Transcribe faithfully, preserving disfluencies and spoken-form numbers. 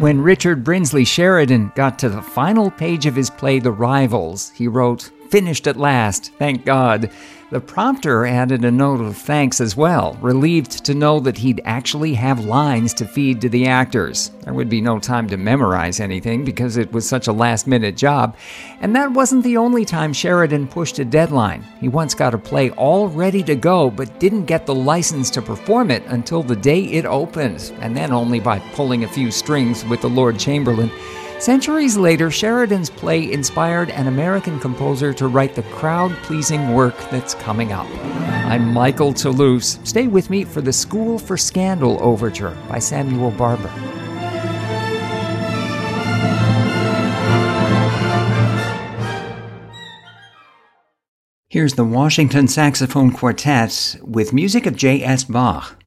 When Richard Brinsley Sheridan got to the final page of his play The Rivals, he wrote, "Finished at last, thank God." The prompter added a note of thanks as well, relieved to know that he'd actually have lines to feed to the actors. There would be no time to memorize anything because it was such a last-minute job. And that wasn't the only time Sheridan pushed a deadline. He once got a play all ready to go, but didn't get the license to perform it until the day it opened, and then only by pulling a few strings with the Lord Chamberlain. Centuries later, Sheridan's play inspired an American composer to write the crowd-pleasing work that's coming up. I'm Michael Toulouse. Stay with me for the School for Scandal Overture by Samuel Barber. Here's the Washington Saxophone Quartet with music of J S Bach.